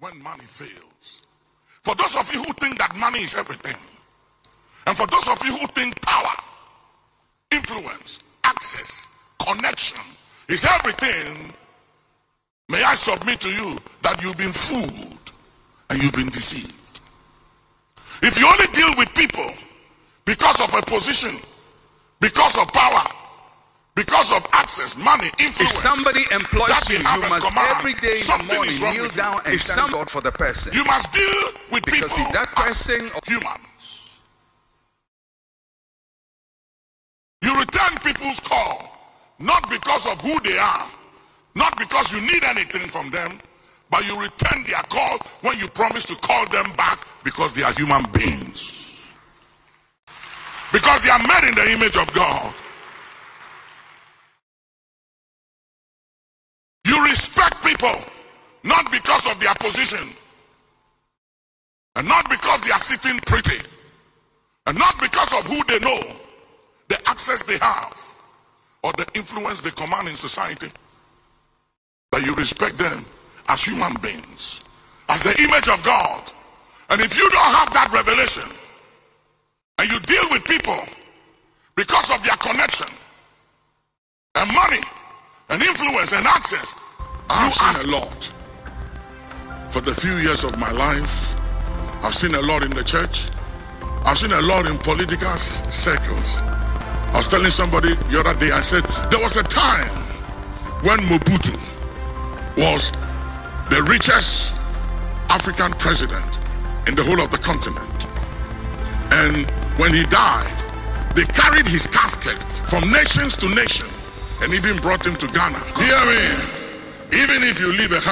when money fails. For those of you who think that money is everything, and for those of you who think power, influence, access, connection is everything, may I submit to you that you've been fooled and you've been deceived. If you only deal with people because of a position, because of power, because of access, money, influence. If somebody employs you, you must command, every day in the morning kneel down and thank God for the person. You must deal with because people if that person as humans. You return people's call, not because of who they are, not because you need anything from them, but you return their call when you promise to call them back because they are human beings. Because they are made in the image of God. You respect people not because of their position, and not because they are sitting pretty, and not because of who they know, the access they have, or the influence they command in society, but you respect them as human beings, as the image of God. And if you don't have that revelation, and you deal with people because of their connection, and money, and influence, and access, I've seen a lot. For the few years of my life, I've seen a lot in the church. I've seen a lot in political circles. I was telling somebody the other day, I said, there was a time when Mobutu was the richest African president in the whole of the continent. And when he died, they carried his casket from nations to nation and even brought him to Ghana. Hear me. Even if you leave a